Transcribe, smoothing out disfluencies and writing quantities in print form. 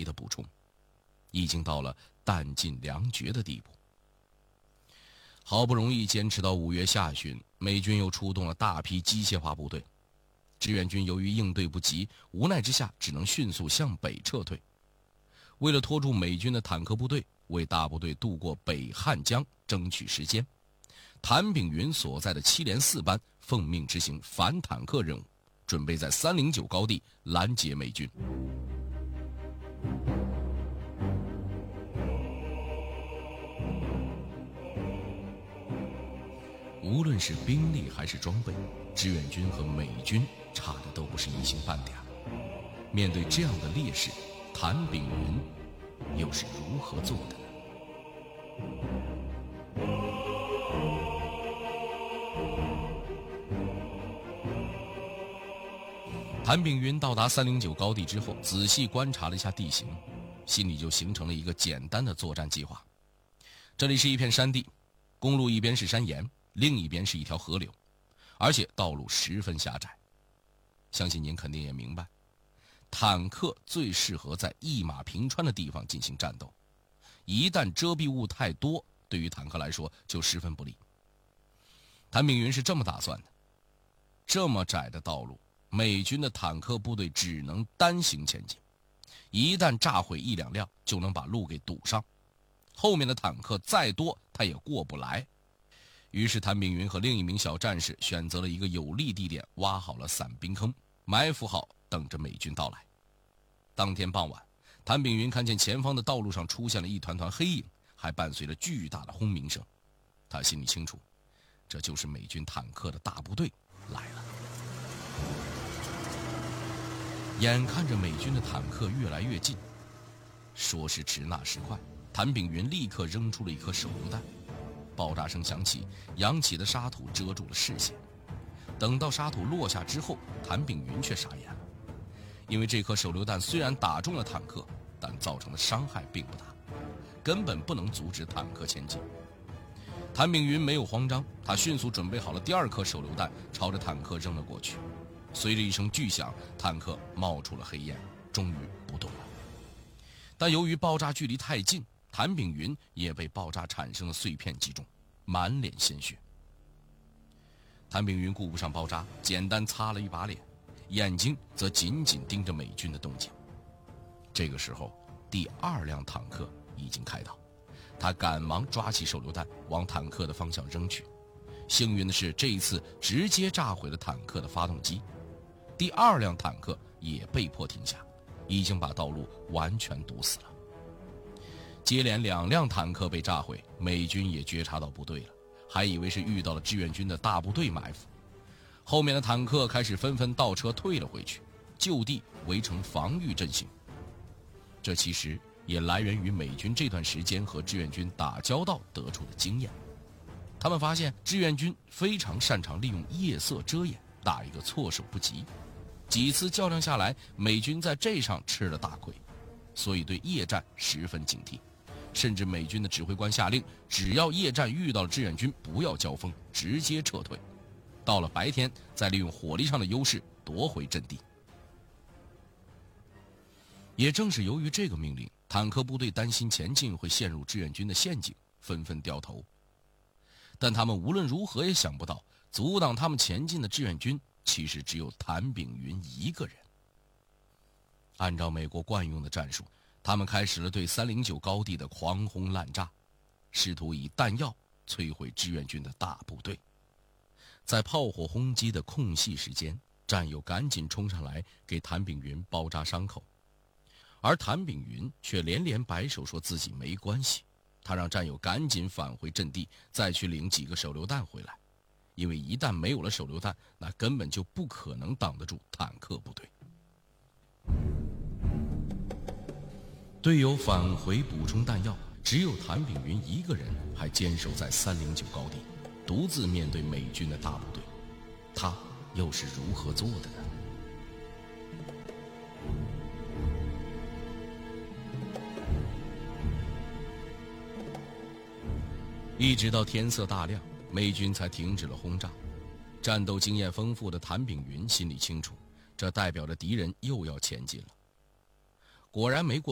的补充，已经到了弹尽粮绝的地步。好不容易坚持到5月下旬，美军又出动了大批机械化部队。志愿军由于应对不及，无奈之下只能迅速向北撤退。为了拖住美军的坦克部队，为大部队渡过北汉江争取时间，谭炳云所在的7连4班奉命执行反坦克任务，准备在309高地拦截美军。无论是兵力还是装备，志愿军和美军差的都不是一星半点。面对这样的劣势，谭炳云又是如何做的呢？谭炳云到达309高地之后，仔细观察了一下地形，心里就形成了一个简单的作战计划。这里是一片山地，公路一边是山岩，另一边是一条河流，而且道路十分狭窄。相信您肯定也明白，坦克最适合在一马平川的地方进行战斗，一旦遮蔽物太多，对于坦克来说就十分不利。谭炳云是这么打算的，这么窄的道路，美军的坦克部队只能单行前进，一旦炸毁1、2辆就能把路给堵上，后面的坦克再多他也过不来。于是谭炳云和另一名小战士选择了一个有利地点，挖好了散兵坑，埋伏好，等着美军到来。当天傍晚，谭炳云看见前方的道路上出现了一团团黑影，还伴随着巨大的轰鸣声。他心里清楚，这就是美军坦克的大部队来了。眼看着美军的坦克越来越近，说时迟那时快，谭炳云立刻扔出了一颗手榴弹。爆炸声响起，扬起的沙土遮住了视线。等到沙土落下之后，谭炳云却傻眼了，因为这颗手榴弹虽然打中了坦克，但造成的伤害并不大，根本不能阻止坦克前进。谭炳云没有慌张，他迅速准备好了第2颗手榴弹，朝着坦克扔了过去。随着一声巨响，坦克冒出了黑烟，终于不动了。但由于爆炸距离太近，谭炳云也被爆炸产生的碎片击中，满脸鲜血。谭炳云顾不上包扎，简单擦了一把脸，眼睛则紧紧盯着美军的动静。这个时候，第2辆坦克已经开到，他赶忙抓起手榴弹往坦克的方向扔去。幸运的是，这一次直接炸毁了坦克的发动机。第2辆坦克也被迫停下，已经把道路完全堵死了。接连2辆坦克被炸毁，美军也觉察到不对了，还以为是遇到了志愿军的大部队埋伏。后面的坦克开始纷纷倒车退了回去，就地围成防御阵型。这其实也来源于美军这段时间和志愿军打交道得出的经验。他们发现志愿军非常擅长利用夜色遮掩，打一个措手不及。几次较量下来，美军在这上吃了大亏，所以对夜战十分警惕。甚至美军的指挥官下令，只要夜战遇到了志愿军，不要交锋，直接撤退，到了白天再利用火力上的优势夺回阵地。也正是由于这个命令，坦克部队担心前进会陷入志愿军的陷阱，纷纷掉头。但他们无论如何也想不到，阻挡他们前进的志愿军其实只有谭炳云一个人。按照美国惯用的战术，他们开始了对309高地的狂轰滥炸，试图以弹药摧毁志愿军的大部队。在炮火轰击的空隙时间，战友赶紧冲上来给谭炳云包扎伤口，而谭炳云却连连摆手说自己没关系。他让战友赶紧返回阵地，再去领几个手榴弹回来，因为一旦没有了手榴弹，那根本就不可能挡得住坦克部队。队友返回补充弹药，只有谭炳云一个人还坚守在309高地，独自面对美军的大部队。他又是如何做的呢？一直到天色大亮，美军才停止了轰炸。战斗经验丰富的谭炳云心里清楚，这代表着敌人又要前进了。果然没过